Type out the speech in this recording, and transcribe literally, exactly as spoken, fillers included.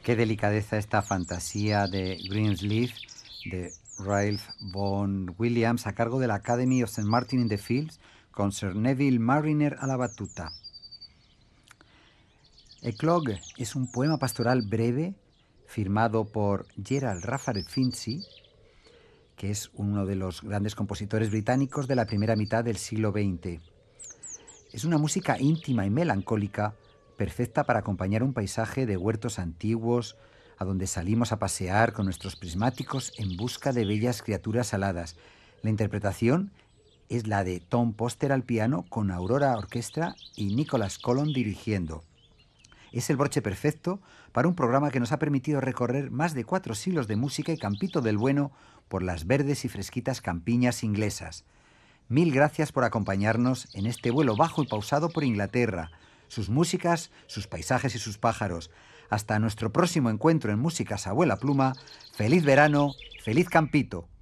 Qué delicadeza esta fantasía de Greensleaf, de Ralph Vaughan Williams, a cargo de la Academy of Saint Martin in the Fields, con Sir Neville Marriner a la batuta. Eclogue es un poema pastoral breve firmado por Gerald Raffaele Finzi, que es uno de los grandes compositores británicos de la primera mitad del siglo veinte. Es una música íntima y melancólica, perfecta para acompañar un paisaje de huertos antiguos, a donde salimos a pasear con nuestros prismáticos en busca de bellas criaturas aladas. La interpretación es la de Tom Poster al piano, con Aurora Orquestra y Nicholas Colon dirigiendo. Es el broche perfecto para un programa que nos ha permitido recorrer más de cuatro siglos de música y campito del bueno por las verdes y fresquitas campiñas inglesas. Mil gracias por acompañarnos en este vuelo bajo y pausado por Inglaterra, sus músicas, sus paisajes y sus pájaros. Hasta nuestro próximo encuentro en Músicas Abuela Pluma. ¡Feliz verano! ¡Feliz campito!